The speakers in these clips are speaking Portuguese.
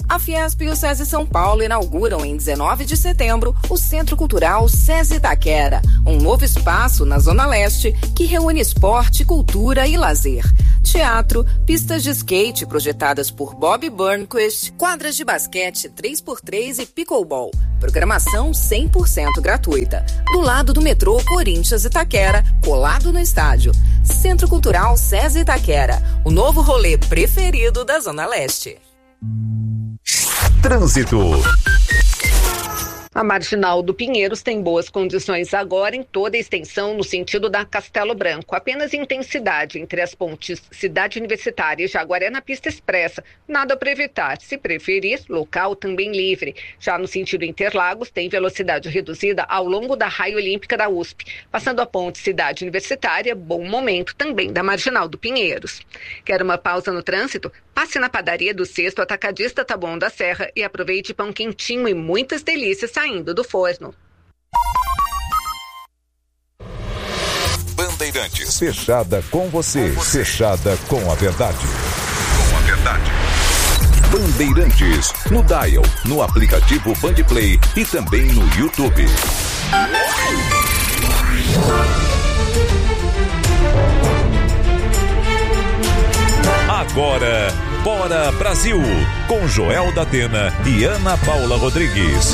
A Fiesp e o SESI São Paulo inauguram em 19 de setembro o Centro Cultural SESI Itaquera, um novo espaço na Zona Leste que reúne esporte, cultura e lazer. Teatro, pistas de skate projetadas por Bob Burnquist, quadras de basquete 3x3 e pickleball. Programação 100% gratuita. Do lado do metrô Corinthians Itaquera, colado no estádio. Centro Cultural SESI Itaquera, o novo rolê preferido da Zona Leste. Trânsito. A Marginal do Pinheiros tem boas condições agora em toda a extensão no sentido da Castelo Branco. Apenas intensidade entre as pontes Cidade Universitária e Jaguaré na pista expressa. Nada para evitar. Se preferir, local também livre. Já no sentido Interlagos, tem velocidade reduzida ao longo da raia olímpica da USP. Passando a ponte Cidade Universitária, bom momento também da Marginal do Pinheiros. Quer uma pausa no trânsito? Passe na padaria do Sexto Atacadista Taboão da Serra e aproveite pão quentinho e muitas delícias saindo do forno. Bandeirantes. Fechada com você. Fechada com a verdade. Bandeirantes. No dial, no aplicativo Bandplay e também no YouTube. Agora, Bora Brasil, com Joel da Atena e Ana Paula Rodrigues.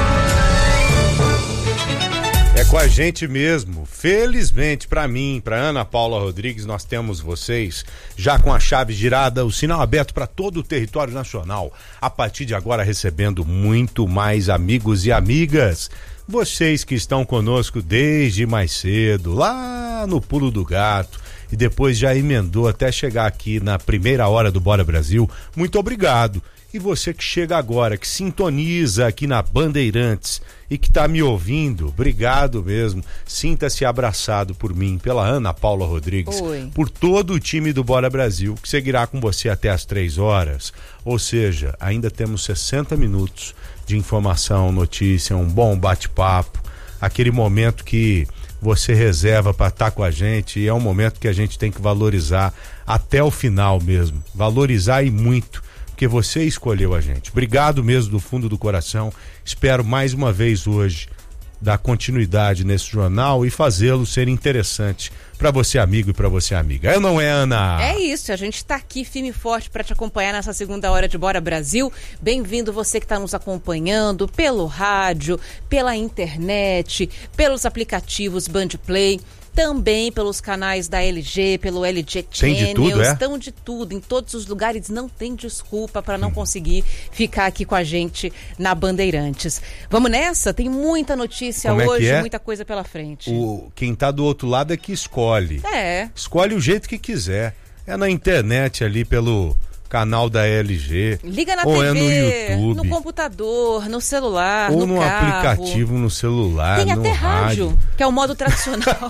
É com a gente mesmo. Felizmente para mim, para Ana Paula Rodrigues, nós temos vocês já com a chave girada, o sinal aberto para todo o território nacional. A partir de agora recebendo muito mais amigos e amigas. Vocês que estão conosco desde mais cedo, lá no Pulo do Gato, e depois já emendou até chegar aqui na primeira hora do Bora Brasil, muito obrigado. E você que chega agora, que sintoniza aqui na Bandeirantes e que está me ouvindo, obrigado mesmo. Sinta-se abraçado por mim, pela Ana Paula Rodrigues, por todo o time do Bora Brasil, que seguirá com você até às 3 horas. Ou seja, ainda temos 60 minutos de informação, notícia, um bom bate-papo, aquele momento que você reserva para estar com a gente, e é um momento que a gente tem que valorizar até o final mesmo, valorizar e muito, porque você escolheu a gente. Obrigado mesmo do fundo do coração. Espero mais uma vez hoje dar continuidade nesse jornal e fazê-lo ser interessante para você amigo e para você amiga. É ou não é, Ana? É isso, a gente está aqui firme e forte para te acompanhar nessa segunda hora de Bora Brasil. Bem-vindo você que está nos acompanhando pelo rádio, pela internet, pelos aplicativos Bandplay, também pelos canais da LG, pelo LG Channels. Tem de tudo, é? Estão de tudo, em todos os lugares. Não tem desculpa para não conseguir ficar aqui com a gente na Bandeirantes. Vamos nessa? Tem muita notícia hoje, muita coisa pela frente. Quem tá do outro lado é que escolhe. Escolhe o jeito que quiser. É na internet ali pelo canal da LG. Liga na ou TV, é no YouTube, no computador, no celular, ou no carro, aplicativo, no celular, tem no até rádio, que é o modo tradicional.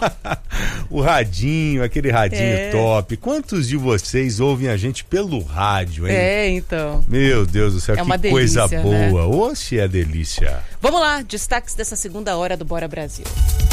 O radinho, aquele radinho top. Quantos de vocês ouvem a gente pelo rádio, hein? Então. Meu Deus do céu, que delícia, coisa boa. Né? Oxe, é delícia. Vamos lá, destaques dessa segunda hora do Bora Brasil.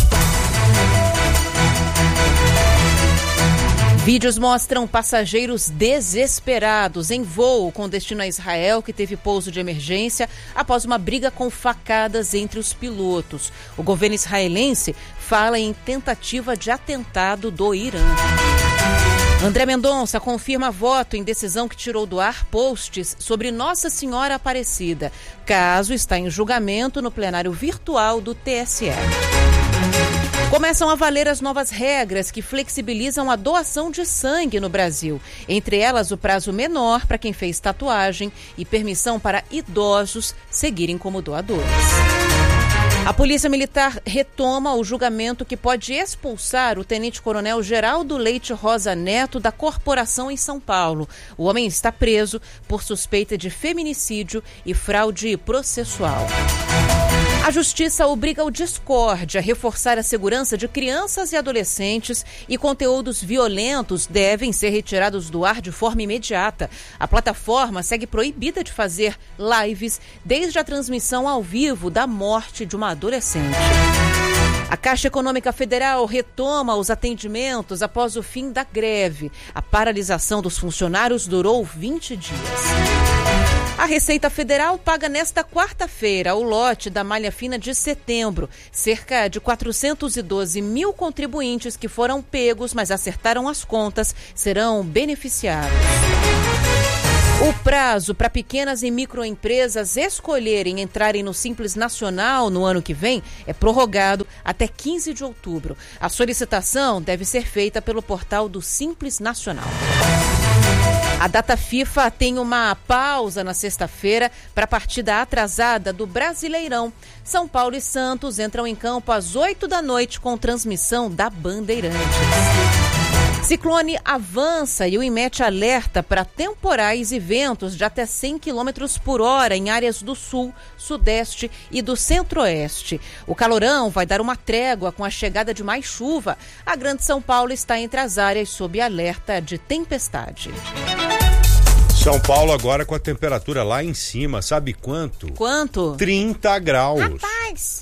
Vídeos mostram passageiros desesperados em voo com destino a Israel, que teve pouso de emergência após uma briga com facadas entre os pilotos. O governo israelense fala em tentativa de atentado do Irã. André Mendonça confirma voto em decisão que tirou do ar posts sobre Nossa Senhora Aparecida. Caso está em julgamento no plenário virtual do TSE. Começam a valer as novas regras que flexibilizam a doação de sangue no Brasil. Entre elas, o prazo menor para quem fez tatuagem e permissão para idosos seguirem como doadores. A Polícia Militar retoma o julgamento que pode expulsar o tenente-coronel Geraldo Leite Rosa Neto da corporação em São Paulo. O homem está preso por suspeita de feminicídio e fraude processual. A Justiça obriga o Discord a reforçar a segurança de crianças e adolescentes, e conteúdos violentos devem ser retirados do ar de forma imediata. A plataforma segue proibida de fazer lives desde a transmissão ao vivo da morte de uma adolescente. A Caixa Econômica Federal retoma os atendimentos após o fim da greve. A paralisação dos funcionários durou 20 dias. A Receita Federal paga nesta quarta-feira o lote da malha fina de setembro. Cerca de 412 mil contribuintes que foram pegos, mas acertaram as contas, serão beneficiados. O prazo para pequenas e microempresas escolherem entrarem no Simples Nacional no ano que vem é prorrogado até 15 de outubro. A solicitação deve ser feita pelo portal do Simples Nacional. A data FIFA tem uma pausa na sexta-feira para a partida atrasada do Brasileirão. São Paulo e Santos entram em campo às 8 da noite com transmissão da Bandeirantes. Ciclone avança e o INMET alerta para temporais e ventos de até 100 km por hora em áreas do sul, sudeste e do centro-oeste. O calorão vai dar uma trégua com a chegada de mais chuva. A Grande São Paulo está entre as áreas sob alerta de tempestade. São Paulo agora com a temperatura lá em cima, sabe quanto? Quanto? 30 graus. Rapaz!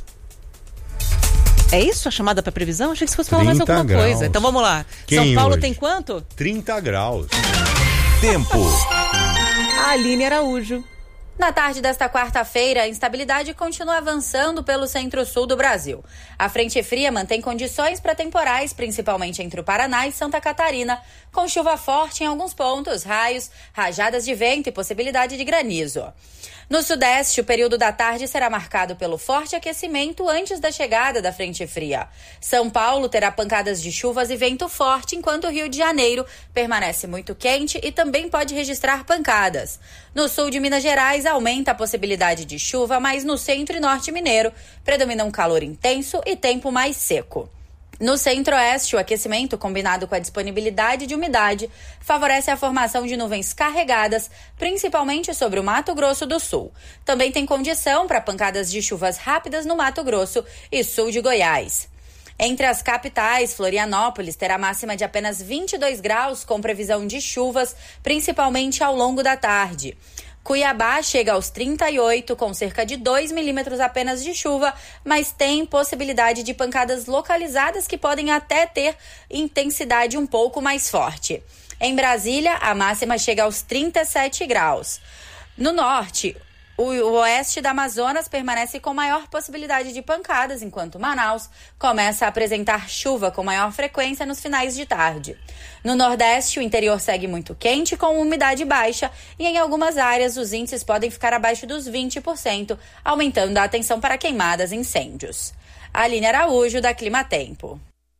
É isso a chamada para previsão? Achei que você fosse falar mais alguma coisa. Então vamos lá. São Paulo hoje tem quanto? 30 graus. Tempo. A Aline Araújo. Na tarde desta quarta-feira, a instabilidade continua avançando pelo centro-sul do Brasil. A frente fria mantém condições para temporais, principalmente entre o Paraná e Santa Catarina, com chuva forte em alguns pontos, raios, rajadas de vento e possibilidade de granizo. No sudeste, o período da tarde será marcado pelo forte aquecimento antes da chegada da frente fria. São Paulo terá pancadas de chuvas e vento forte, enquanto o Rio de Janeiro permanece muito quente e também pode registrar pancadas. No sul de Minas Gerais, aumenta a possibilidade de chuva, mas no centro e norte mineiro predomina um calor intenso e tempo mais seco. No centro-oeste, o aquecimento, combinado com a disponibilidade de umidade, favorece a formação de nuvens carregadas, principalmente sobre o Mato Grosso do Sul. Também tem condição para pancadas de chuvas rápidas no Mato Grosso e sul de Goiás. Entre as capitais, Florianópolis terá máxima de apenas 22 graus, com previsão de chuvas, principalmente ao longo da tarde. Cuiabá chega aos 38, com cerca de 2 milímetros apenas de chuva, mas tem possibilidade de pancadas localizadas que podem até ter intensidade um pouco mais forte. Em Brasília, a máxima chega aos 37 graus. No norte, o oeste da Amazonas permanece com maior possibilidade de pancadas, enquanto Manaus começa a apresentar chuva com maior frequência nos finais de tarde. No nordeste, o interior segue muito quente, com umidade baixa, e em algumas áreas os índices podem ficar abaixo dos 20%, aumentando a atenção para queimadas e incêndios. Aline Araújo, da Clima Tempo.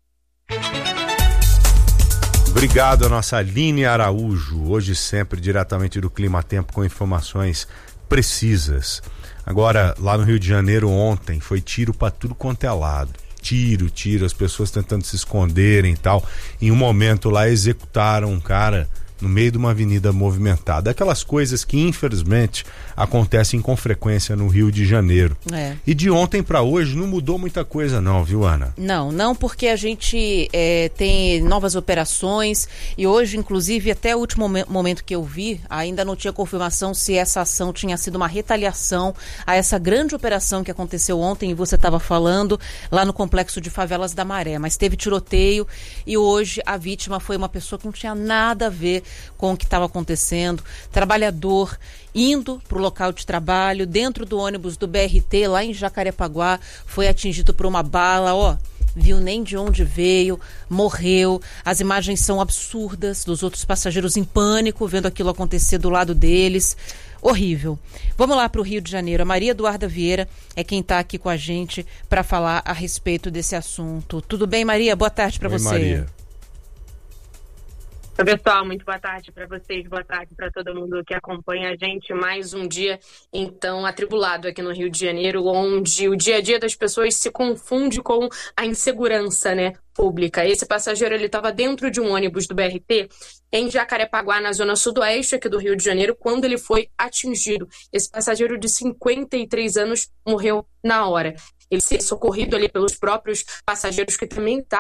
Obrigado a nossa Aline Araújo, hoje sempre diretamente do Clima Tempo com informações precisas. Agora, lá no Rio de Janeiro ontem, foi tiro pra tudo quanto é lado. Tiro, as pessoas tentando se esconderem e tal. Em um momento lá executaram um cara no meio de uma avenida movimentada. Aquelas coisas que infelizmente acontecem com frequência no Rio de Janeiro. E de ontem para hoje não mudou muita coisa não, viu, Ana? Não, porque a gente tem novas operações e hoje, inclusive, até o último momento que eu vi, ainda não tinha confirmação se essa ação tinha sido uma retaliação a essa grande operação que aconteceu ontem, e você estava falando, lá no complexo de favelas da Maré, mas teve tiroteio e hoje a vítima foi uma pessoa que não tinha nada a ver com o que estava acontecendo, trabalhador indo para o local de trabalho, dentro do ônibus do BRT, lá em Jacarepaguá, foi atingido por uma bala, viu nem de onde veio, morreu. As imagens são absurdas, dos outros passageiros em pânico, vendo aquilo acontecer do lado deles. Horrível. Vamos lá para o Rio de Janeiro. A Maria Eduarda Vieira é quem está aqui com a gente para falar a respeito desse assunto. Tudo bem, Maria? Boa tarde para você. Maria. Oi, pessoal, muito boa tarde para vocês, boa tarde para todo mundo que acompanha a gente. Mais um dia, então, atribulado aqui no Rio de Janeiro, onde o dia a dia das pessoas se confunde com a insegurança, pública. Esse passageiro, ele estava dentro de um ônibus do BRT em Jacarepaguá, na zona sudoeste aqui do Rio de Janeiro, quando ele foi atingido. Esse passageiro de 53 anos morreu na hora. Ele foi socorrido ali pelos próprios passageiros que também estavam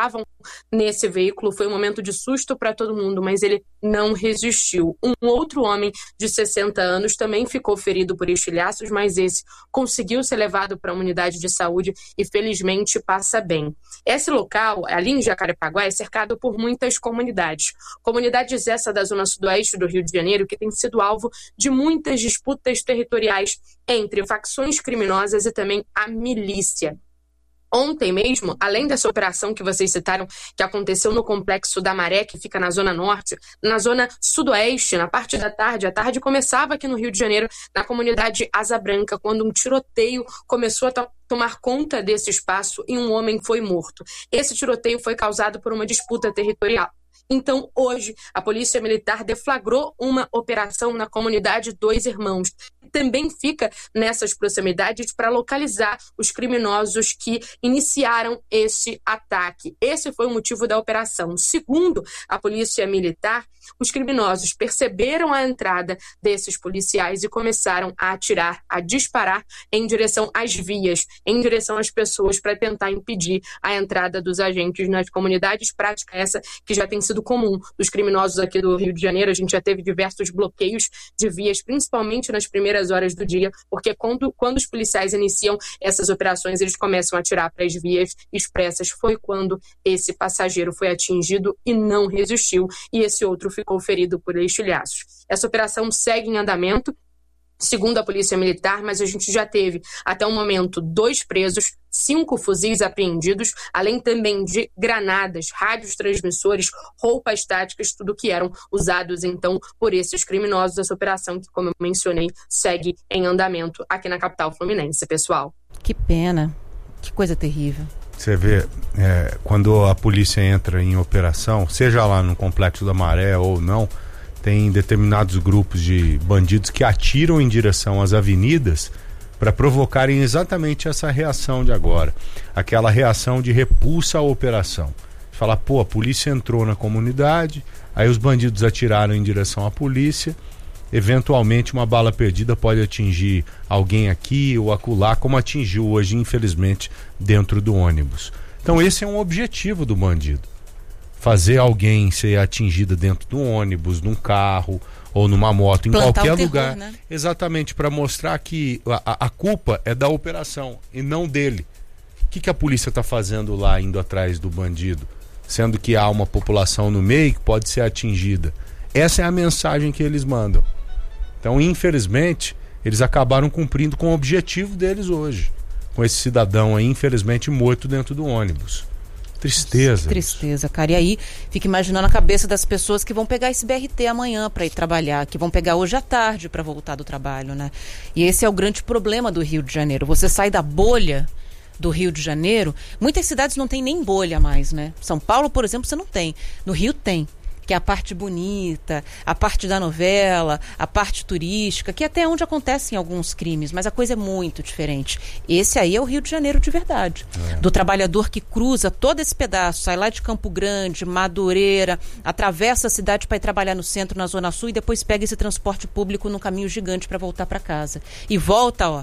nesse veículo. Foi um momento de susto para todo mundo, mas ele não resistiu. Um outro homem de 60 anos também ficou ferido por estilhaços, mas esse conseguiu ser levado para uma unidade de saúde e felizmente passa bem. Esse local, ali em Jacarepaguá, é cercado por muitas comunidades. Comunidades essa da zona sudoeste do Rio de Janeiro, que tem sido alvo de muitas disputas territoriais entre facções criminosas e também a milícia. Ontem mesmo, além dessa operação que vocês citaram, que aconteceu no Complexo da Maré, que fica na Zona Norte, na Zona Sudoeste, na parte da tarde, a tarde começava aqui no Rio de Janeiro, na comunidade Asa Branca, quando um tiroteio começou a tomar conta desse espaço e um homem foi morto. Esse tiroteio foi causado por uma disputa territorial. Então, hoje, a Polícia Militar deflagrou uma operação na comunidade Dois Irmãos. Também fica nessas proximidades para localizar os criminosos que iniciaram esse ataque. Esse foi o motivo da operação. Segundo a Polícia Militar, os criminosos perceberam a entrada desses policiais e começaram a atirar, a disparar em direção às vias, em direção às pessoas, para tentar impedir a entrada dos agentes nas comunidades. Prática essa que já tem sido comum dos criminosos aqui do Rio de Janeiro. A gente já teve diversos bloqueios de vias, principalmente nas primeiras horas do dia, porque quando os policiais iniciam essas operações, eles começam a atirar para as vias expressas. Foi quando esse passageiro foi atingido e não resistiu, e esse outro ficou ferido por estilhaços. Essa operação segue em andamento, segundo a Polícia Militar, mas a gente já teve, até o momento, 2 presos, 5 fuzis apreendidos, além também de granadas, rádios transmissores, roupas táticas, tudo que eram usados, então, por esses criminosos. Essa operação, que, como eu mencionei, segue em andamento aqui na capital fluminense, pessoal. Que pena, que coisa terrível. Você vê, quando a polícia entra em operação, seja lá no Complexo da Maré ou não, tem determinados grupos de bandidos que atiram em direção às avenidas para provocarem exatamente essa reação de agora. Aquela reação de repulsa à operação. Falar, a polícia entrou na comunidade, aí os bandidos atiraram em direção à polícia, eventualmente uma bala perdida pode atingir alguém aqui ou acolá, como atingiu hoje, infelizmente, dentro do ônibus. Então esse é um objetivo do bandido. Fazer alguém ser atingida dentro do ônibus, num carro ou numa moto, em qualquer lugar, né? Exatamente, para mostrar que a culpa é da operação e não dele. O que a polícia está fazendo lá, indo atrás do bandido? Sendo que há uma população no meio que pode ser atingida. Essa é a mensagem que eles mandam. Então, infelizmente, eles acabaram cumprindo com o objetivo deles hoje, com esse cidadão aí, infelizmente, morto dentro do ônibus. Tristeza. Tristeza, cara. E aí, fica imaginando a cabeça das pessoas que vão pegar esse BRT amanhã para ir trabalhar, que vão pegar hoje à tarde para voltar do trabalho, né? E esse é o grande problema do Rio de Janeiro. Você sai da bolha do Rio de Janeiro, muitas cidades não tem nem bolha mais, né? São Paulo, por exemplo, você não tem. No Rio tem, que é a parte bonita, a parte da novela, a parte turística, que é até onde acontecem alguns crimes, mas a coisa é muito diferente. Esse aí é o Rio de Janeiro de verdade. Do trabalhador que cruza todo esse pedaço, sai lá de Campo Grande, Madureira, atravessa a cidade para ir trabalhar no centro, na Zona Sul, e depois pega esse transporte público num caminho gigante para voltar para casa. E volta,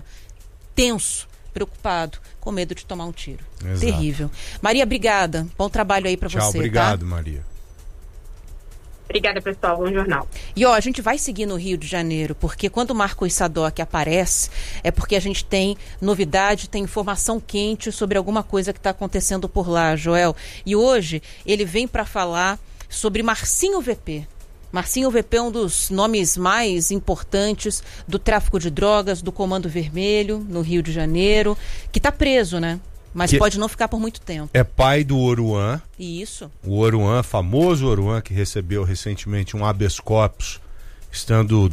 tenso, preocupado, com medo de tomar um tiro. Exato. Terrível. Maria, obrigada. Bom trabalho aí para você. Tchau, obrigado, tá? Maria. Obrigada, pessoal. Bom jornal. E a gente vai seguir no Rio de Janeiro, porque quando o Marcos Sadoc aparece, é porque a gente tem novidade, tem informação quente sobre alguma coisa que está acontecendo por lá, Joel. E hoje ele vem para falar sobre Marcinho VP. Marcinho VP é um dos nomes mais importantes do tráfico de drogas, do Comando Vermelho, no Rio de Janeiro, que está preso, né? Mas pode não ficar por muito tempo. É pai do Oruan. Isso. O Oruan, famoso Oruan, que recebeu recentemente um habeas corpus, estando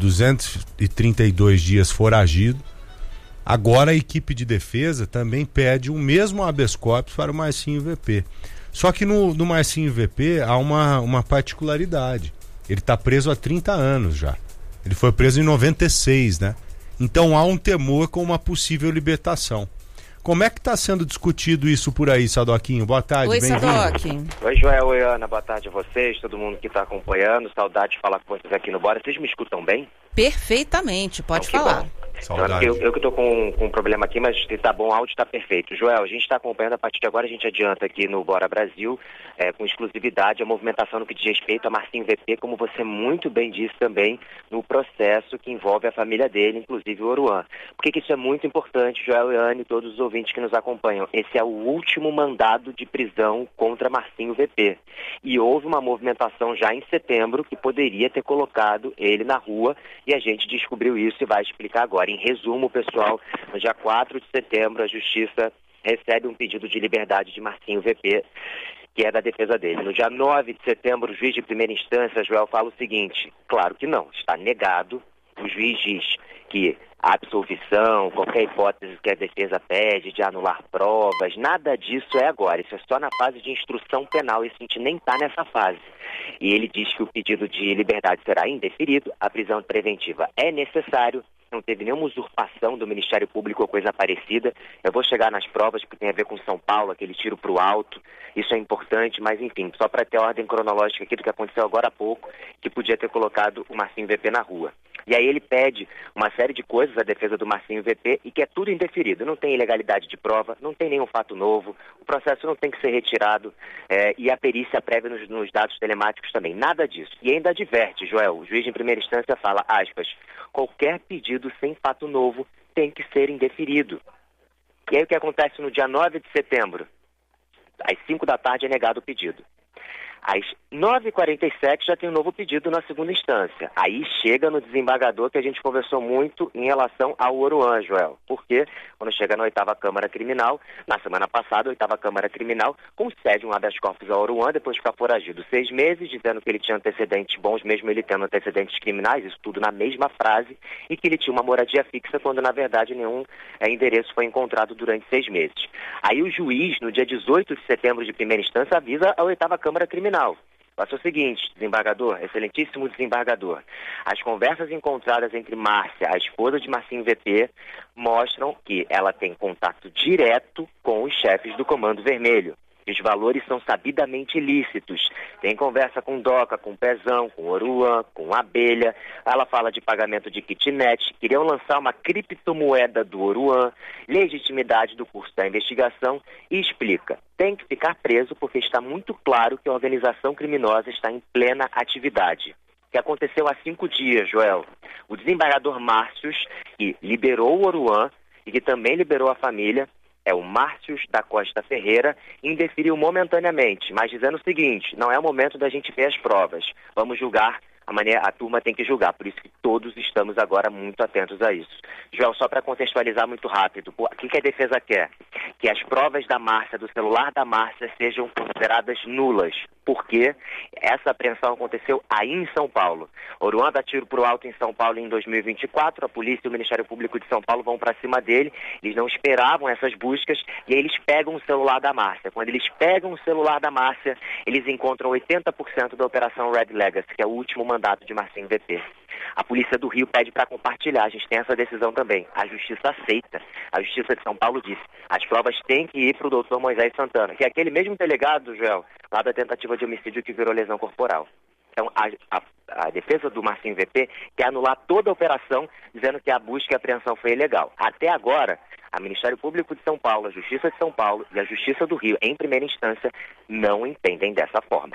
232 dias foragido. Agora a equipe de defesa também pede o mesmo habeas corpus para o Marcinho VP. Só que no Marcinho VP há uma particularidade. Ele está preso há 30 anos já. Ele foi preso em 96, né? Então há um temor com uma possível libertação. Como é que está sendo discutido isso por aí, Sadoquinho? Boa tarde, bem-vindo. Sadoquinho. Oi, Joel, oi, Ana, boa tarde a vocês, todo mundo que está acompanhando, saudade de falar com vocês aqui no Bora. Vocês me escutam bem? Perfeitamente, pode falar. Bom. Saudade. Eu que estou com um problema aqui, mas tá bom, o áudio está perfeito. Joel, a gente está acompanhando, a partir de agora a gente adianta aqui no Bora Brasil, com exclusividade, a movimentação no que diz respeito a Marcinho VP, como você muito bem disse também, no processo que envolve a família dele, inclusive o Oruan. Por que isso é muito importante, Joel e Anne, e todos os ouvintes que nos acompanham? Esse é o último mandado de prisão contra Marcinho VP. E houve uma movimentação já em setembro que poderia ter colocado ele na rua, e a gente descobriu isso e vai explicar agora. Em resumo, pessoal, no dia 4 de setembro, a Justiça recebe um pedido de liberdade de Marcinho VP, que é da defesa dele. No dia 9 de setembro, o juiz de primeira instância, Joel, fala o seguinte: claro que não, está negado. O juiz diz que a absolvição, qualquer hipótese que a defesa pede de anular provas, nada disso é agora. Isso é só na fase de instrução penal. Isso a gente nem está nessa fase. E ele diz que o pedido de liberdade será indeferido, a prisão preventiva é necessário, não teve nenhuma usurpação do Ministério Público ou coisa parecida. Eu vou chegar nas provas que tem a ver com São Paulo, aquele tiro para o alto. Isso é importante, mas enfim, só para ter a ordem cronológica aqui do que aconteceu agora há pouco, que podia ter colocado o Marcinho VP na rua. E aí ele pede uma série de coisas à defesa do Marcinho VP e que é tudo indeferido. Não tem ilegalidade de prova, não tem nenhum fato novo, o processo não tem que ser retirado e a perícia prévia nos dados telemáticos também. Nada disso. E ainda adverte, Joel, o juiz em primeira instância fala, aspas, qualquer pedido sem fato novo tem que ser indeferido. E aí o que acontece no dia 9 de setembro? Às 5 da tarde é negado o pedido. Às 9h47 já tem um novo pedido na segunda instância. Aí chega no desembargador que a gente conversou muito em relação ao Oruan, Joel. Porque quando chega na 8ª Câmara Criminal, na semana passada, a 8ª Câmara Criminal concede um habeas corpus ao Oruan depois de ficar foragido 6 meses, dizendo que ele tinha antecedentes bons, mesmo ele tendo antecedentes criminais, isso tudo na mesma frase, e que ele tinha uma moradia fixa quando na verdade nenhum endereço foi encontrado durante 6 meses. Aí o juiz, no dia 18 de setembro de primeira instância, avisa a 8ª Câmara Criminal. Faça o seguinte, desembargador, excelentíssimo desembargador. As conversas encontradas entre Márcia, a esposa de Marcinho VP, mostram que ela tem contato direto com os chefes do Comando Vermelho. Os valores são sabidamente ilícitos. Tem conversa com Doca, com Pezão, com Oruan, com Abelha. Ela fala de pagamento de kitnet. Queriam lançar uma criptomoeda do Oruan, legitimidade do curso da investigação e explica. Tem que ficar preso porque está muito claro que a organização criminosa está em plena atividade. Que aconteceu há 5 dias, Joel. O desembargador Márcios, que liberou o Oruan e que também liberou a família, é o Márcios da Costa Ferreira, indeferiu momentaneamente, mas dizendo o seguinte, não é o momento da gente ver as provas, vamos julgar, a turma tem que julgar, por isso que todos estamos agora muito atentos a isso. Joel, só para contextualizar muito rápido, o que a defesa quer? Que as provas da Márcia, do celular da Márcia, sejam consideradas nulas, porque essa apreensão aconteceu aí em São Paulo. Oruan dá tiro pro alto em São Paulo em 2024, a polícia e o Ministério Público de São Paulo vão para cima dele, eles não esperavam essas buscas e aí eles pegam o celular da Márcia. Quando eles pegam o celular da Márcia, eles encontram 80% da Operação Red Legacy, que é o último mandato de Marcinho VP. A polícia do Rio pede para compartilhar, a gente tem essa decisão também. A justiça aceita. A justiça de São Paulo disse, as provas têm que ir para o doutor Moisés Santana, que é aquele mesmo delegado, Joel, lá da tentativa de homicídio que virou lesão corporal. Então, a defesa do Marcinho VP quer anular toda a operação, dizendo que a busca e a apreensão foi ilegal. Até agora, o Ministério Público de São Paulo, a Justiça de São Paulo e a Justiça do Rio, em primeira instância, não entendem dessa forma.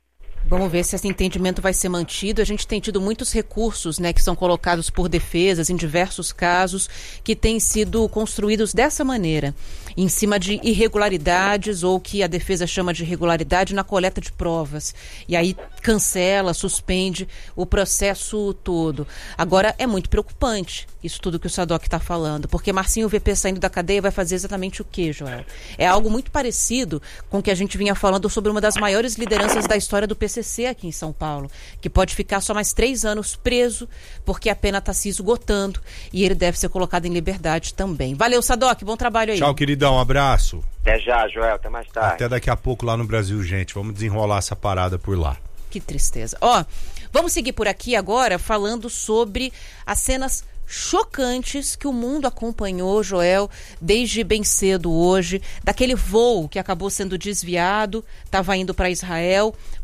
Vamos ver se esse entendimento vai ser mantido. A gente tem tido muitos recursos, né, que são colocados por defesas em diversos casos que têm sido construídos dessa maneira, em cima de irregularidades ou que a defesa chama de irregularidade na coleta de provas. E aí cancela, suspende o processo todo. Agora, é muito preocupante isso tudo que o Sadoc está falando, porque Marcinho VP saindo da cadeia vai fazer exatamente o quê, Joel? É algo muito parecido com o que a gente vinha falando sobre uma das maiores lideranças da história do PCC aqui em São Paulo, que pode ficar só mais 3 anos preso, porque a pena está se esgotando e ele deve ser colocado em liberdade também. Valeu, Sadoc, bom trabalho aí. Tchau, queridão, um abraço. Até já, Joel, até mais tarde. Até daqui a pouco lá no Brasil, gente. Vamos desenrolar essa parada por lá. Que tristeza. Vamos seguir por aqui agora falando sobre as cenas chocantes que o mundo acompanhou, Joel, desde bem cedo hoje, daquele voo que acabou sendo desviado, estava indo para Israel,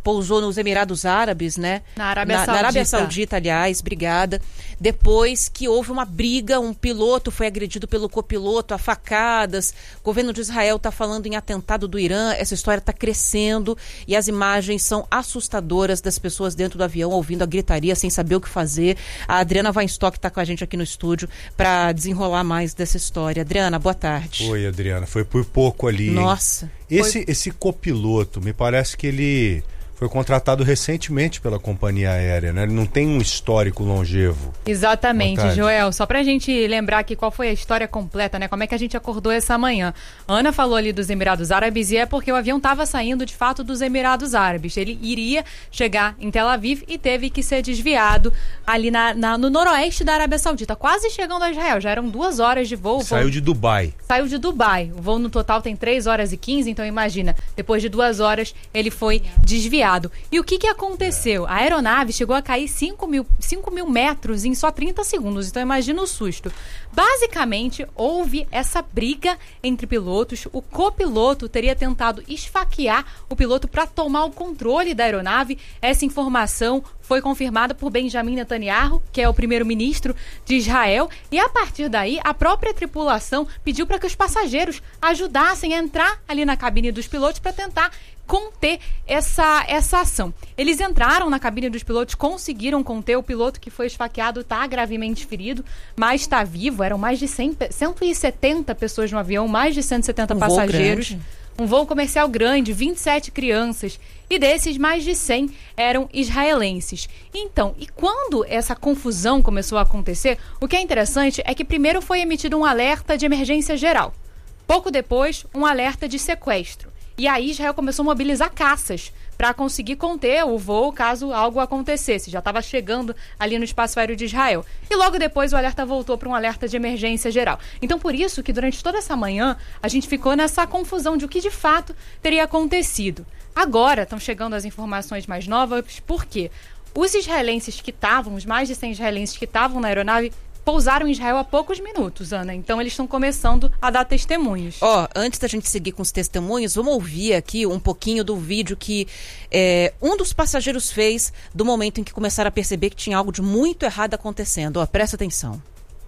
pousou nos Emirados Árabes, né? Na Arábia Saudita. Na Arábia Saudita, aliás, obrigada. Depois que houve uma briga, um piloto foi agredido pelo copiloto a facadas. O governo de Israel está falando em atentado do Irã. Essa história está crescendo e as imagens são assustadoras das pessoas dentro do avião ouvindo a gritaria sem saber o que fazer. A Adriana Weinstock está com a gente aqui no estúdio para desenrolar mais dessa história. Adriana, boa tarde. Oi, Adriana. Foi por pouco ali. Nossa. Esse copiloto, me parece que ele foi contratado recentemente pela companhia aérea, né? Ele não tem um histórico longevo. Exatamente, Joel. Só pra gente lembrar aqui qual foi a história completa, né? Como é que a gente acordou essa manhã. A Ana falou ali dos Emirados Árabes e é porque o avião estava saindo, de fato, dos Emirados Árabes. Ele iria chegar em Tel Aviv e teve que ser desviado ali no noroeste da Arábia Saudita, quase chegando a Israel. Já eram 2 horas de voo. Saiu de Dubai. Saiu de Dubai. O voo no total tem 3 horas e 15, então imagina, depois de 2 horas ele foi desviado. E o que aconteceu? A aeronave chegou a cair 5 mil metros em só 30 segundos, então imagina o susto. Basicamente, houve essa briga entre pilotos. O copiloto teria tentado esfaquear o piloto para tomar o controle da aeronave. Essa informação foi confirmada por Benjamin Netanyahu, que é o primeiro-ministro de Israel. E a partir daí, a própria tripulação pediu para que os passageiros ajudassem a entrar ali na cabine dos pilotos para tentar conter essa ação. Eles entraram na cabine dos pilotos, conseguiram conter. O piloto que foi esfaqueado está gravemente ferido, mas está vivo. Eram mais de 170 pessoas no avião, mais de 170 passageiros. Um voo comercial grande, 27 crianças. E desses, mais de 100 eram israelenses. Então, e quando essa confusão começou a acontecer, o que é interessante é que primeiro foi emitido um alerta de emergência geral. Pouco depois, um alerta de sequestro. E aí Israel começou a mobilizar caças para conseguir conter o voo caso algo acontecesse. Já estava chegando ali no espaço aéreo de Israel. E logo depois o alerta voltou para um alerta de emergência geral. Então por isso que durante toda essa manhã a gente ficou nessa confusão de o que de fato teria acontecido. Agora estão chegando as informações mais novas, porque os israelenses que estavam, os mais de 100 israelenses que estavam na aeronave, pousaram em Israel há poucos minutos, Ana. Então eles estão começando a dar testemunhos. Antes da gente seguir com os testemunhos, vamos ouvir aqui um pouquinho do vídeo que um dos passageiros fez do momento em que começaram a perceber que tinha algo de muito errado acontecendo. Presta atenção.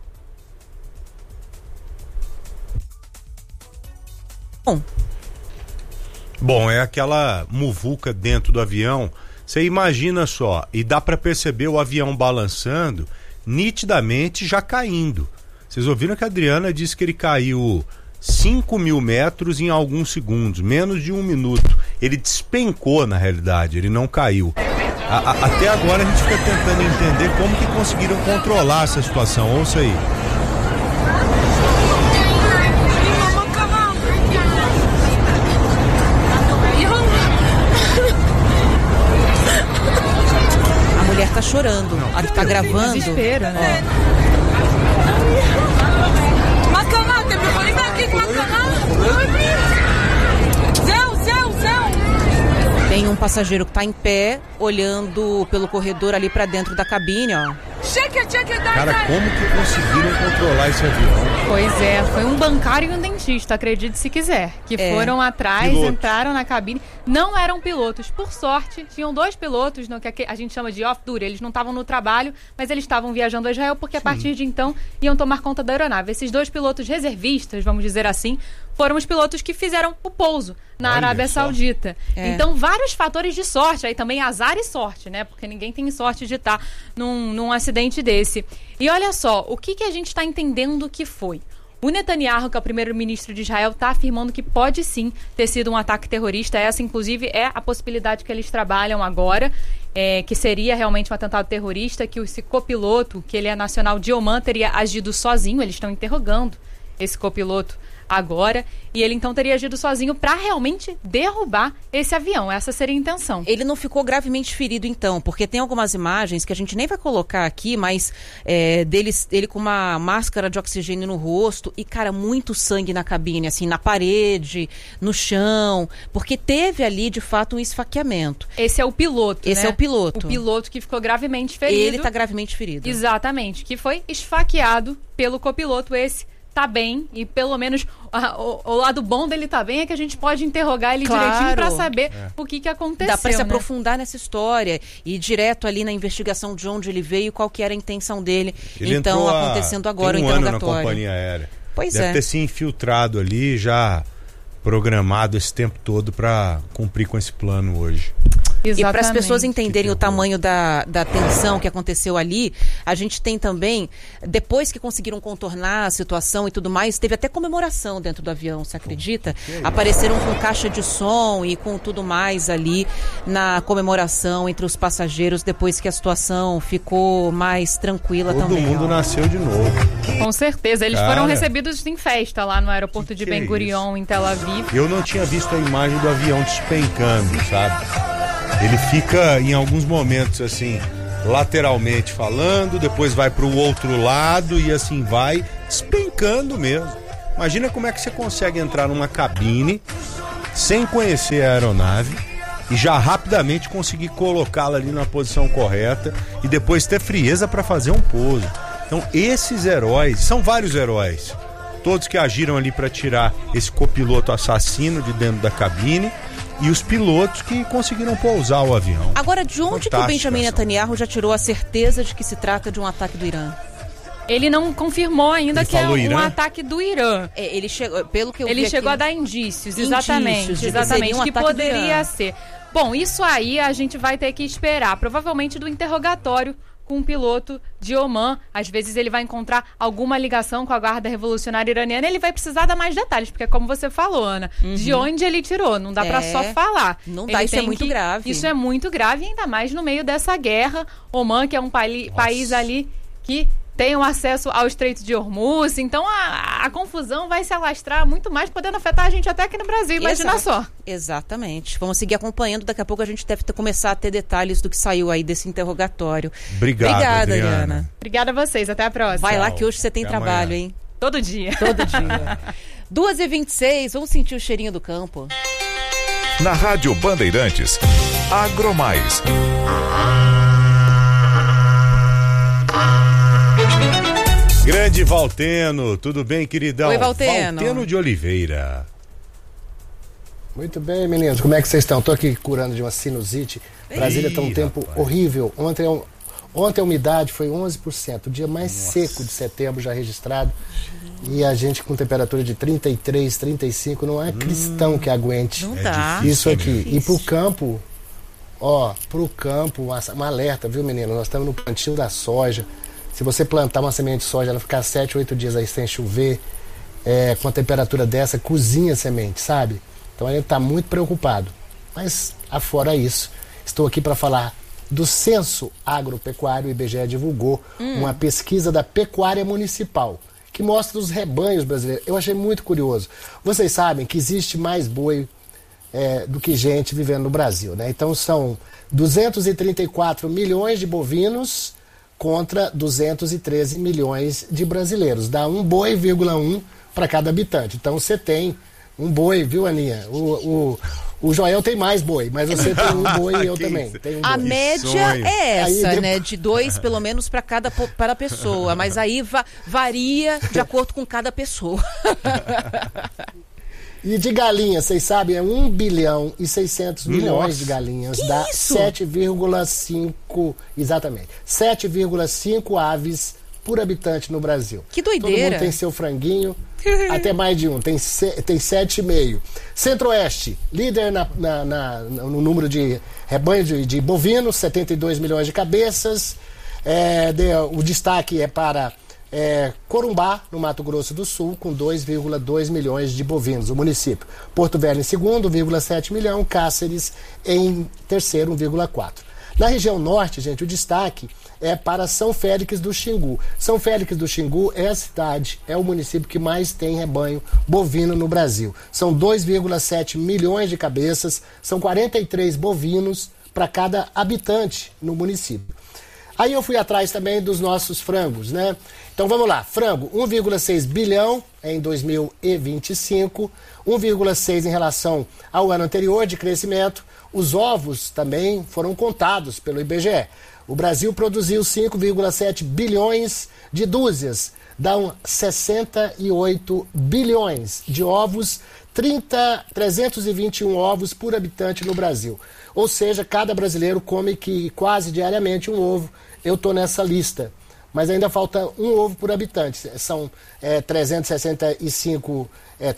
Bom, é aquela muvuca dentro do avião. Você imagina só, e dá para perceber o avião balançando, nitidamente já caindo. Vocês ouviram que a Adriana disse que ele caiu 5 mil metros em alguns segundos, menos de 1 minuto. Ele despencou, na realidade, ele não caiu. Até agora a gente fica tentando entender como que conseguiram controlar essa situação. Ouça aí. Tá chorando, ela tá gravando. Desespero, né? Tem um passageiro que tá em pé, olhando pelo corredor ali pra dentro da cabine, ó. Cara, como que conseguiram controlar esse avião? Pois é, foi um bancário e um dentista, acredite se quiser, que foram atrás, entraram na cabine. Não eram pilotos. Por sorte, tinham 2 pilotos, no que a gente chama de off-duty. Eles não estavam no trabalho, mas eles estavam viajando a Israel, porque a partir de então iam tomar conta da aeronave. Esses 2 pilotos reservistas, vamos dizer assim, foram os pilotos que fizeram o pouso na Arábia Saudita. Então, vários fatores de sorte, aí também azar e sorte, né? Porque ninguém tem sorte de estar num acidente desse. E olha só, o que a gente está entendendo que foi? O Netanyahu, que é o primeiro-ministro de Israel, está afirmando que pode sim ter sido um ataque terrorista. Essa, inclusive, é a possibilidade que eles trabalham agora, que seria realmente um atentado terrorista, que esse copiloto, que ele é nacional de Oman, teria agido sozinho. Eles estão interrogando esse copiloto agora, e ele então teria agido sozinho para realmente derrubar esse avião. Essa seria a intenção. Ele não ficou gravemente ferido então, porque tem algumas imagens que a gente nem vai colocar aqui, mas dele com uma máscara de oxigênio no rosto e, cara, muito sangue na cabine, assim, na parede, no chão, porque teve ali, de fato, um esfaqueamento. Esse é o piloto, Esse é o piloto. O piloto que ficou gravemente ferido. Ele tá gravemente ferido. Exatamente, que foi esfaqueado pelo copiloto, esse tá bem, e pelo menos o lado bom dele tá bem é que a gente pode interrogar ele direitinho para saber o que aconteceu. Dá para se aprofundar nessa história e ir direto ali na investigação de onde ele veio e qual que era a intenção dele. Ele então, acontecendo agora o interrogatório. Ano na companhia aérea. Pois Deve ter se infiltrado ali, já programado esse tempo todo para cumprir com esse plano hoje. Exatamente. E para as pessoas entenderem o tamanho da tensão que aconteceu ali, a gente tem também, depois que conseguiram contornar a situação e tudo mais, teve até comemoração dentro do avião, você acredita? Apareceram com caixa de som e com tudo mais ali na comemoração entre os passageiros, depois que a situação ficou mais tranquila também. Todo mundo nasceu de novo. Com certeza, eles foram recebidos em festa lá no aeroporto de Ben Gurion, em Tel Aviv. Eu não tinha visto a imagem do avião despencando, sabe? Ele fica em alguns momentos assim, lateralmente falando, depois vai para o outro lado e assim vai despencando mesmo. Imagina como é que você consegue entrar numa cabine sem conhecer a aeronave e já rapidamente conseguir colocá-la ali na posição correta e depois ter frieza para fazer um pouso. Então esses heróis, são vários heróis, todos que agiram ali para tirar esse copiloto assassino de dentro da cabine e os pilotos que conseguiram pousar o avião. Agora, de onde que o Benjamin Netanyahu já tirou a certeza de que se trata de um ataque do Irã? Ele não confirmou ainda que é um ataque do Irã. Ele chegou, pelo que eu vi ele chegou a dar indícios, exatamente, que poderia ser. Bom, isso aí a gente vai ter que esperar, provavelmente do interrogatório com um piloto de Oman. Às vezes ele vai encontrar alguma ligação com a Guarda Revolucionária Iraniana. Ele vai precisar dar mais detalhes, porque como você falou, Ana, de onde ele tirou, não dá pra só falar. Não dá, isso é muito grave. Isso é muito grave, ainda mais no meio dessa guerra. Oman, que é um país ali que tem o acesso ao Estreito de Hormuz, então a confusão vai se alastrar muito mais, podendo afetar a gente até aqui no Brasil, imagina só. Exatamente. Vamos seguir acompanhando, daqui a pouco a gente deve começar a ter detalhes do que saiu aí desse interrogatório. Obrigada, Adriana. Obrigada a vocês, até a próxima. Vai lá que hoje você tem trabalho, hein? Todo dia. Todo dia. 2h26, vamos sentir o cheirinho do campo. Na Rádio Bandeirantes, Agromais. Grande Valteno, tudo bem, queridão? Oi, Valteno. Valteno de Oliveira. Muito bem, meninos. Como é que vocês estão? Estou aqui curando de uma sinusite. Brasília está um tempo horrível. Ontem a umidade foi 11%, o dia mais seco de setembro já registrado. E a gente com temperatura de 33, 35, não é cristão que aguente isso aqui. E pro campo, um alerta, viu, menino? Nós estamos no plantio da soja. Se você plantar uma semente de soja, ela ficar 7, 8 dias aí sem chover, com a temperatura dessa, cozinha a semente, sabe? Então a gente está muito preocupado. Mas, afora isso, estou aqui para falar do Censo Agropecuário. O IBGE divulgou uma pesquisa da Pecuária Municipal, que mostra os rebanhos brasileiros. Eu achei muito curioso. Vocês sabem que existe mais boi do que gente vivendo no Brasil, né? Então são 234 milhões de bovinos contra 213 milhões de brasileiros. Dá 1,1 boi para cada habitante. Então você tem um boi, viu, Aninha? O Joel tem mais boi, mas você tem um boi e eu também. Tenho um boi. A média é essa, aí, né? De 2, pelo menos, para cada pessoa. Mas aí varia de acordo com cada pessoa. E de galinha, vocês sabem, é 1 bilhão e 600 milhões de galinhas. Dá 7,5, exatamente, 7,5 aves por habitante no Brasil. Que doideira. Todo mundo tem seu franguinho, até mais de um, tem 7,5. Centro-Oeste, líder no número de rebanho de bovinos, 72 milhões de cabeças. O destaque é para Corumbá, no Mato Grosso do Sul, com 2,2 milhões de bovinos, o município. Porto Velho em segundo, 1,7 milhão. Cáceres em terceiro, 1,4. Na região norte, gente, o destaque é para São Félix do Xingu. São Félix do Xingu é a cidade, é o município que mais tem rebanho bovino no Brasil. São 2,7 milhões de cabeças, são 43 bovinos para cada habitante no município. Aí eu fui atrás também dos nossos frangos, né? Então vamos lá, frango, 1,6 bilhão em 2025, 1,6 em relação ao ano anterior de crescimento. Os ovos também foram contados pelo IBGE. O Brasil produziu 5,7 bilhões de dúzias dão 68 bilhões de ovos, 321 ovos por habitante no Brasil. Ou seja, cada brasileiro come quase diariamente um ovo. Eu estou nessa lista. Mas ainda falta um ovo por habitante. São 365,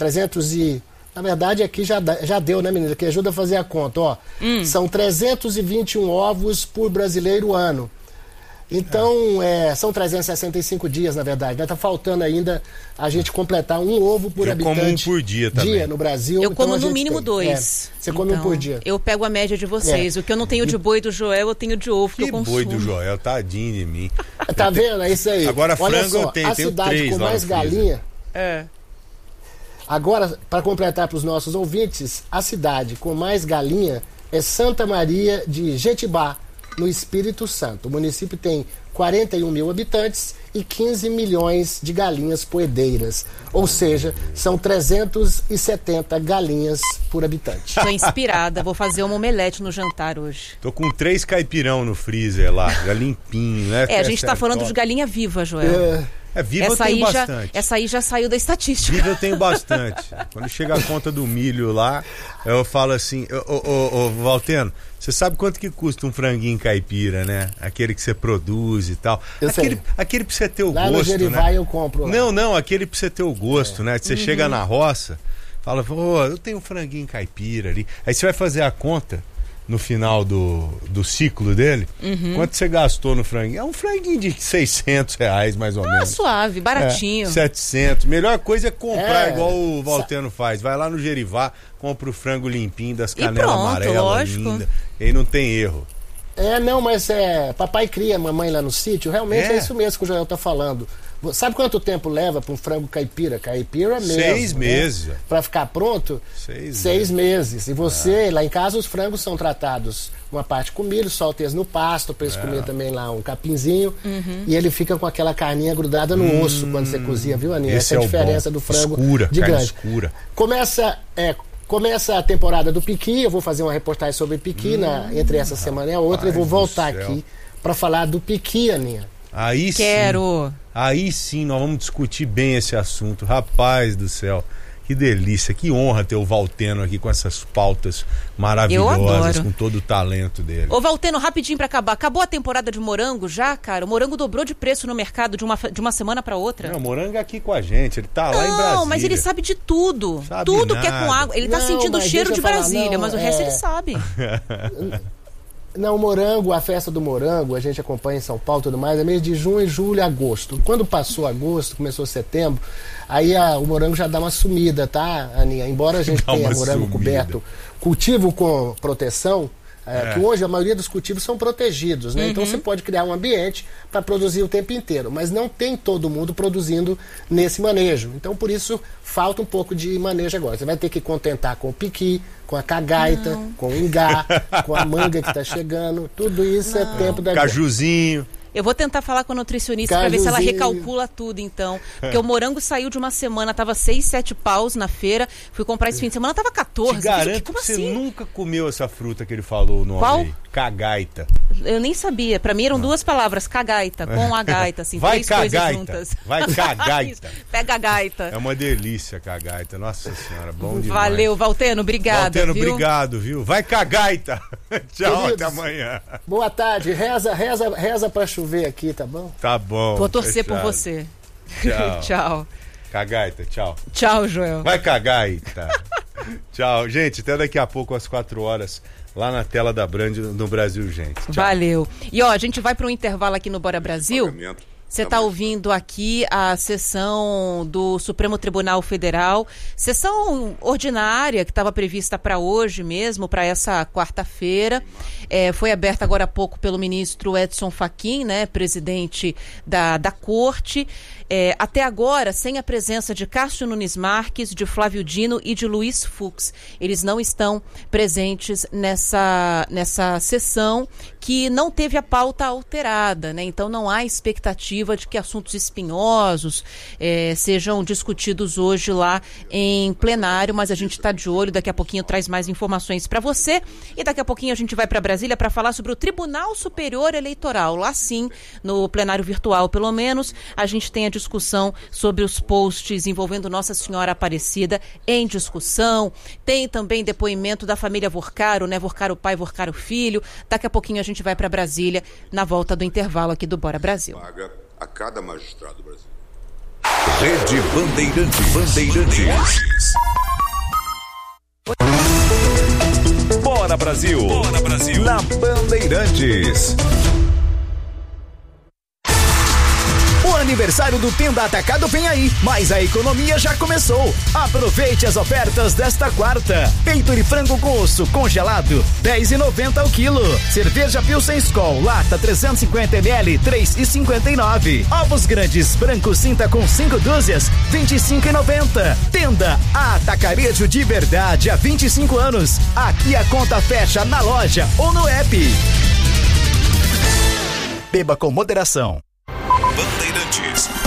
na verdade aqui já deu, né, menina? Que ajuda a fazer a conta, ó. São 321 ovos por brasileiro ano. Então, são 365 dias, na verdade. Tá faltando ainda a gente completar um ovo por habitante. Eu como um por dia também. No Brasil. Eu como no mínimo tem. 2. Você come um por dia. Eu pego a média de vocês. O que eu não tenho de boi do Joel, eu tenho de ovo que eu consumo. Boi do Joel, tadinho de mim. Tá vendo? É isso aí. Agora olha frango só, eu tenho, a tenho cidade 3 com lá mais no galinha. freezer. Agora, para completar para os nossos ouvintes, a cidade com mais galinha é Santa Maria de Jetibá, no Espírito Santo. O município tem 41 mil habitantes e 15 milhões de galinhas poedeiras. Ou seja, são 370 galinhas por habitante. Tô inspirada, vou fazer uma omelete no jantar hoje. Tô com 3 caipirão no freezer lá, já limpinho, né? A gente tá falando de galinha viva, Joel. Viva eu tenho bastante. Essa aí já saiu da estatística. Viva eu tenho bastante. Quando chega a conta do milho lá, eu falo assim, ô Valteno, você sabe quanto que custa um franguinho caipira, né? Aquele que você produz e tal. Aquele pra você ter o lá gosto, no Gerivá, né? Eu compro lá. Não, aquele pra você ter o gosto, né? Você chega na roça, fala, eu tenho um franguinho caipira ali. Aí você vai fazer a conta no final do ciclo dele, quanto você gastou no franguinho? É um franguinho de R$600 mais ou menos. Suave, baratinho. 700. Melhor coisa é comprar igual o Valteno faz. Vai lá no Gerivá, compra o frango limpinho das canelas amarelas, linda. E aí não tem erro. Não, mas papai cria mamãe lá no sítio, realmente é isso mesmo que o Joel tá falando. Sabe quanto tempo leva para um frango caipira? Caipira mesmo. 6 meses. Né? Para ficar pronto? 6 meses. E você, lá em casa, os frangos são tratados uma parte com milho, solta eles no pasto, para eles comer também lá um capinzinho. E ele fica com aquela carninha grudada no osso quando você cozinha, viu, Aninha? Essa é a diferença do frango de grande. Escura. Começa a temporada do piqui, eu vou fazer uma reportagem sobre piqui entre essa semana e a outra, e vou voltar aqui para falar do piqui, Aninha. Aí Quero. Aí sim, nós vamos discutir bem esse assunto. Rapaz do céu, que delícia, que honra ter o Valteno aqui com essas pautas maravilhosas, com todo o talento dele. Ô Valteno, rapidinho pra acabar. Acabou a temporada de morango já, cara? O morango dobrou de preço no mercado de uma semana pra outra. Não, o morango é aqui com a gente, ele tá lá em Brasília. Não, mas ele sabe de tudo. Tudo que é com água. Ele tá sentindo o cheiro de Brasília, mas o resto ele sabe. Não, o morango, a festa do morango, a gente acompanha em São Paulo e tudo mais, é mês de junho, julho, agosto. Quando passou agosto, começou setembro, aí o morango já dá uma sumida, tá, Aninha? Embora a gente tenha morango coberto, cultivo com proteção, que hoje a maioria dos cultivos são protegidos, né? Então você pode criar um ambiente para produzir o tempo inteiro, mas não tem todo mundo produzindo nesse manejo. Então por isso falta um pouco de manejo agora. Você vai ter que contentar com o piqui, com a cagaita, com o ingá, com a manga que está chegando. Tudo isso é tempo da cajuzinho. Eu vou tentar falar com a nutricionista para ver se ela recalcula tudo, então. Porque o morango saiu de uma semana, tava 6, 7 paus na feira. Fui comprar esse fim de semana, tava 14. Te garanto que você nunca comeu essa fruta que ele falou no nome aí. Cagaita. Eu nem sabia. Pra mim eram 2 palavras, cagaita, com a gaita, assim, vai 3 cagaita, coisas juntas. Vai cagaita. Pega a gaita. É uma delícia cagaita. Nossa Senhora, bom demais. Valeu, Valteno, obrigada. Valteno, obrigado, viu? Vai cagaita. Tchau, queridos, até amanhã. Boa tarde. Reza pra chover aqui, tá bom? Tá bom. Vou torcer por você. Tchau. Tchau. Cagaita, tchau. Tchau, Joel. Vai cagaita. Tchau. Gente, até daqui a pouco às 4 horas. Lá na tela da Brand no Brasil, gente. Tchau. Valeu. E a gente vai para um intervalo aqui no Bora Brasil. Você está ouvindo aqui a sessão do Supremo Tribunal Federal, sessão ordinária que estava prevista para hoje mesmo, para essa quarta-feira. Foi aberta agora há pouco pelo ministro Edson Fachin, né, presidente da Corte. Até agora, sem a presença de Cássio Nunes Marques, de Flávio Dino e de Luiz Fux. Eles não estão presentes nessa sessão que não teve a pauta alterada, né? Então não há expectativa de que assuntos espinhosos sejam discutidos hoje lá em plenário, mas a gente está de olho, daqui a pouquinho traz mais informações para você e daqui a pouquinho a gente vai para Brasília para falar sobre o Tribunal Superior Eleitoral. Lá sim, no plenário virtual pelo menos, a gente tem a discussão sobre os posts envolvendo Nossa Senhora Aparecida em discussão. Tem também depoimento da família Vorcaro, né? Vorcaro pai, Vorcaro filho. Daqui a pouquinho a gente vai para Brasília na volta do intervalo aqui do Bora Brasil. Paga a cada magistrado do Brasil. Rede Bandeirantes. Bora Brasil. Bora Brasil. Na Bandeirantes. O aniversário do Tenda Atacado vem aí, mas a economia já começou. Aproveite as ofertas desta quarta. Peito de frango com osso congelado, R$10,90 o quilo. Cerveja Pilsen Skol, lata 350 ml, R$3,59. Ovos grandes, branco cinta com 5 dúzias, R$25,90. Tenda Atacarejo de verdade há 25 anos. Aqui a conta fecha na loja ou no app. Beba com moderação. Bandeirantes.